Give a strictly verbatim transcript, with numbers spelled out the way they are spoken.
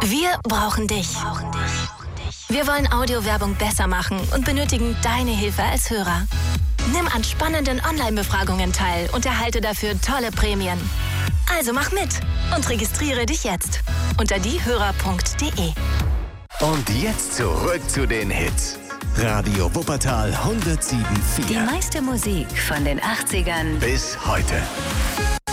Wir brauchen dich. Wir wollen Audiowerbung besser machen und benötigen deine Hilfe als Hörer. Nimm an spannenden Online-Befragungen teil und erhalte dafür tolle Prämien. Also mach mit und registriere dich jetzt unter diehörer punkt de. Und jetzt zurück zu den Hits. Radio Wuppertal hundertsieben Komma vier. Die meiste Musik von den achtzigern Bis heute.